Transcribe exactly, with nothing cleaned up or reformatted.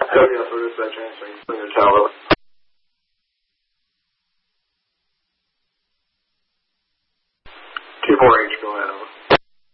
Yeah, so it is that chance. So you bring your towel up. T four H.